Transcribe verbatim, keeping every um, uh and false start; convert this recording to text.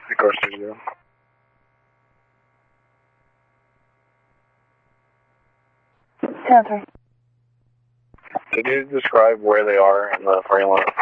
Of course they do. ten three. Did you describe where they are in the parking lot?